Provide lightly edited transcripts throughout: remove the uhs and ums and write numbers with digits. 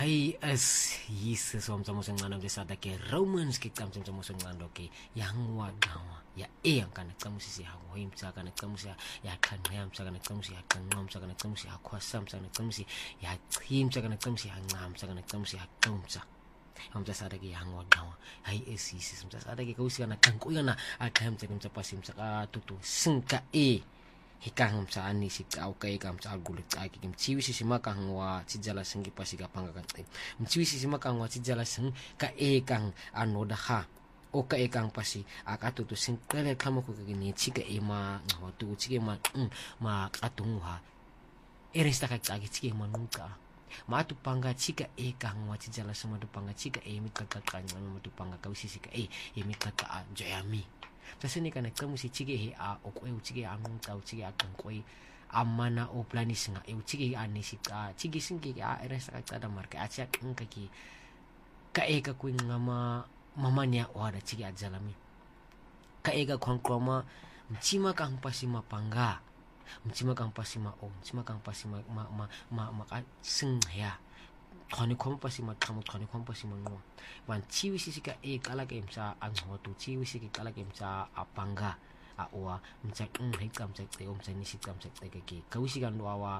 Ay as Jesus wamtsamo senqando lesada ke Romans ke camtsamo senqando ke yangwa gawa ya yankana camusisi hawo imtsaka na camusi ya qhanqa mtsaka na camusi ya qhanqa mtsaka na camusi ya khwasa mtsaka na camusi ya chimtsaka na camusi ya nqa mtsaka na camusi ya qumtsa amtsasada ke yangwa gawa hay Jesus amtsasada ke kausikana qanquyana aqhamtsa ke mtsapasi mtsaka tutu sinka hikang sa ani si kau kai kam sa gulit aki kim chiwi si simakang wa cijala sengi pasika panggakan mchiwi si simakang wa cijala seng ka kang ano daha o ka kang pasi akatu tu sing kale kamo ko kini chika ma ngatu chike ma katungha eresta ka aki chike manuka ma tu panga chika kang wa cijala sama tu panga chika mitaka kanya ma tu panga kau sisi ka mitaka joyami tasini kana kamu si chige he a okwe uchige anung ta uchige akang koi amana o planis nga e uchige ani si ka chige singi a eresa ka tada marke acha kinka ki ka eka kuin ngama mamanya wada chige ajalami ka eka kwangkroma mchima kang pasima panga mchima kang pasima mchima kang pasima ma sing ya khani khom pasima thamu khani khom pasima no wan chiwi sisika kala ke msa angho tu chiwi siki kala ke msa apanga a oa msa hei kam sa te msa ni sikam sa te ke kausi kan wa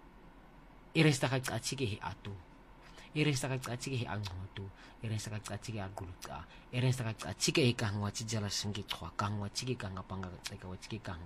iresta ka chike he atu iresta ka chike he angho tu iresta ka chike aguluka iresta ka chike he kangwa chijala singi khwa kangwa chike kanga panga ka wa chike kang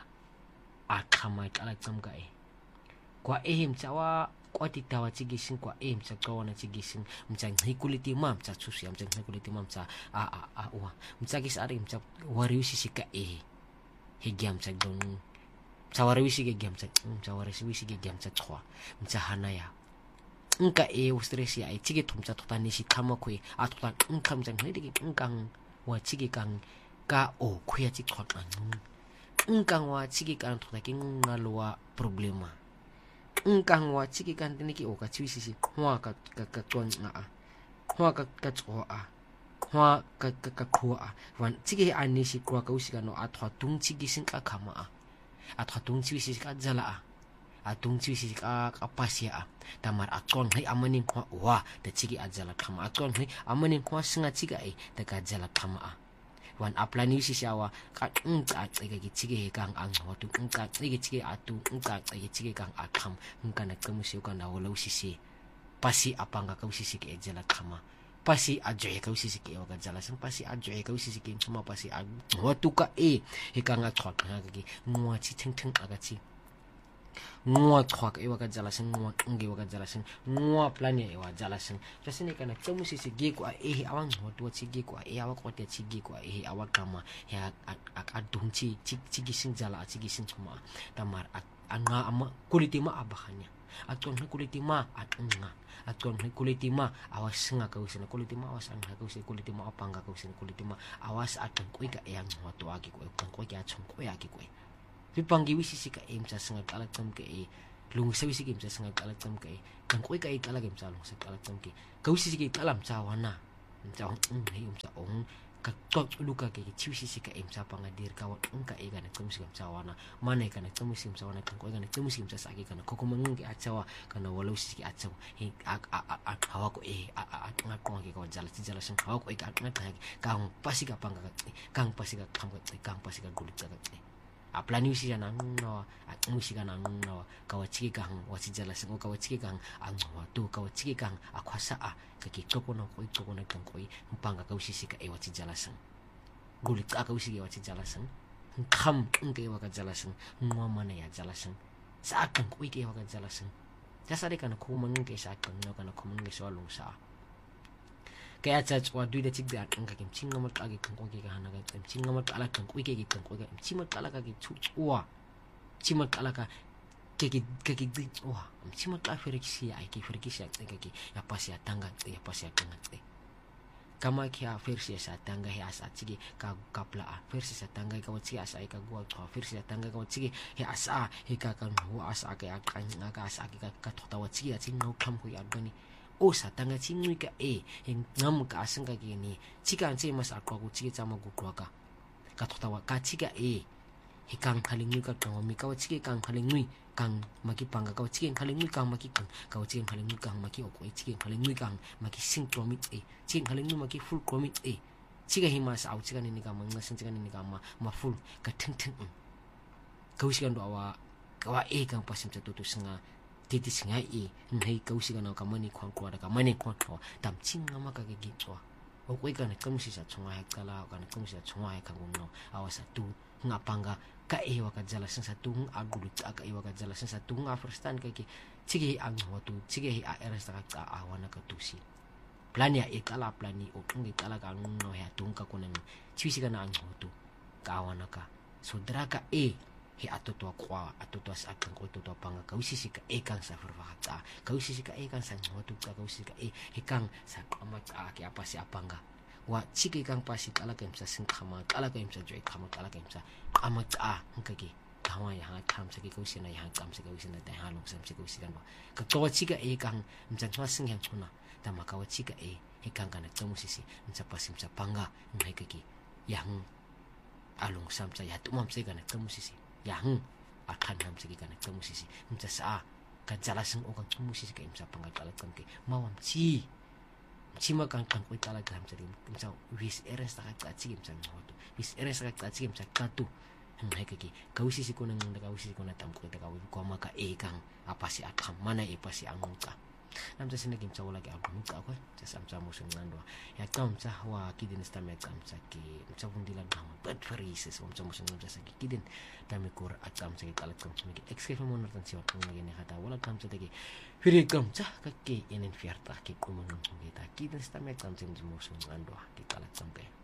akhama kala chamka kwa mchawa kwa titawa chigising kwa mchakawa na chigising mchang hikuliti mam cha susi mchang hikuliti mam cha wa mchagis ari mcha wariwisi sika higiam cha don cha wariwisi ge giam cha wariwisi ge giam cha khwa mcha hanaya nka ustresi ai chigi thumcha thotani si khama khoi athuta nkam chang hidi nkang wa chigi kang ka khoya chi khotla nkang wa chigi kan thotha ki ngalwa problema nkang wa chiki kan tiniki o ka chiwisisi hwa ka ton nga hwa ka chwa hwa ka khwa wan chiki ani si kwa ka usika no athwa tung chiki sin ka khama athwa tung chiwisi ka jala tung chiwisi ka pasia tamar aton hai amani khwa wa da chiki ajala khama aton hai amani khwa singa chika da ka jala khama wan aplani si siawa ka tsike chike kang ang hotu tsike chike atu tsike chike kang akham kana kamusi kana wala usisi pasi apanga ka usisi ke jala khama pasi ajoy ka usisi ke wa jala sang pasi ajoy ka usisi ke chuma pasi hotu ka hikanga thwak nga ki ngwa chi thing agachi ngwa thwak wa ka jala sang ngwa nge wa ka jala sang ngwa plani wa jala sang jasini kana kamusi si ge ko awang hotu chi ge ko awa ko te chi ge ko awa kama ya adungchi chi sing jala chi sing chuma tamar anga ama kulitima abahanya aton kulitima atunga aton kulitima awas nga ka usina kulitima awas anga ka usina kulitima apanga ka usina kulitima awas aton ko ka yang hotu agi ko ko ka chung ko agi ko pipanggi wisi sika sa sangat alat tam ke lung sa wisi sa sangat alat tam ke kan ko ka ikala game sa lung sa alat tam ke ka wisi sika alam sa wana sa hey sa ka tot luka ke chiwisi sika sa pangadir ka wa ka na kamusi sa wana mana ka na kamusi sa wana kan ko na kamusi sa sagi kana ko kumang ke atsawa kana walau siki atsawa he hawa ko nga ko ke ko jala sang hawa ko ka kang pasika panga kang pasika kang pasika gulit ka aplani usi jana no musi kana no kawachiki kang wasijala sengo kawachiki kang tu kawachiki kang akwasa kaki tokono kang koi mpanga kausisi ka wasijala seng gulit ka kausi ka wasijala seng kham ke wa ka jala seng ngwa mana ya jala seng sa kang koi ke wa ka jala seng jasare kana khumang ke sa kang no kana khumang ke so long sa kaya wa duida chigda ang kakim chingamat agi kang ko ke hana ka chingamat ala kang ko ke kang ko ke chimat ala ka ki chuwa chimat ala ka ke wa chimat ala feriksi ai ke feriksi ke ya pasi atanga ya pasi atanga kama kia versi sa tanga he asa chigi ka kapla versi sa tanga ka wachi asa ka gua to versi sa tanga ka wachi he asa he ka kan hu asa ka kan ka asa ka thota wachi ya ching no kham ko ya bani o sa tanga chingui ka ngam ka asang ka gini chika che mas akwa ku chiki chama ku kwa ka thota wa ka chika hikang halingui ka kang mi ka chike kang halingui kang maki panga ka chike halingui kang maki kang ka chike halingui kang maki okoi chike halingui kang maki sing kromit chike halingui maki full kromit chike hima sa chike ni ka mang sing chike ni ka ma full ka thing kausikan do awa kang pasim cha tu singa titi singa nei kausikan ka mani khwang kwa ka mani khwang tam ching ma ka gi chwa okoi ka ne kamsi sa chunga ha kala ka ne kamsi sa chunga ha ka ngono awasa tu ngapanga ka wa ka jala sa tu agulu ka wa ka jala sa tu first-hand ka ki chige ang hotu chige a eras ka awana ka tusi plan ya kala plani o ngi kala ka ngono ya tungka kunan chisi ka na ang hotu ka awana ka sodra ka he atoto kwa atoto sa akang ko to panga kausisi ka kang sa farfaka kausisi ka kang sa hotu ka kausisi ka kang sa kamata ki apa si apanga wa chike kang pasi kala ka sa sing khama kala ka sa joy khama kala ka sa kamata ngaki kawa ya ha tham sa ki kausina ya kam sa kausina ta halong sa si kausina ka to chika kang mchan chwa sing yang chuna tama ka wa chika kang kana tamusisi mcha pasim sa panga ngai ka ki yang along sam sa ya tumam sa kana tamusisi yang akan ham segi kana musisi mca sa ka jalaseng o kan musisi ka imsa pangatala kan ke mawam chi makan kan ko tala kan segi mca wis eres ta ka chi mca ngoto wis eres ka chi mca katu hai ke ka usisi ko nang ka usisi ko na tam ko ka ko maka kang apa si akham mana pasi anguka namca sina kim cha wala ke anguka ko sa samca musung nando ya kam cha wa kidin sta me kam cha ki mca bundila dam bad farises mca musung nando sa ki kidin tami kur atam sa ki kalat kam mi excuse mo nortan siwa kung lagi ni hata wala kam cha tegi firi kam cha ka ki inen fierta ki kumun kita kidin sta me kam cha musung nando ki kalat sampai